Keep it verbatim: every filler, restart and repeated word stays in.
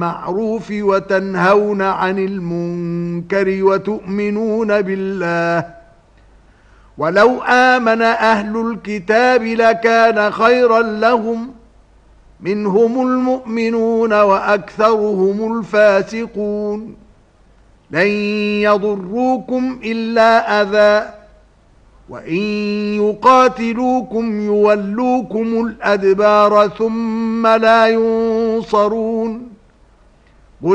بالمعروف وتنهون عن المنكر وتؤمنون بالله ولو آمن أهل الكتاب لكان خيرا لهم منهم المؤمنون وأكثرهم الفاسقون لن يضروكم إلا أذى وإن يقاتلوكم يولوكم الأدبار ثم لا ينصرون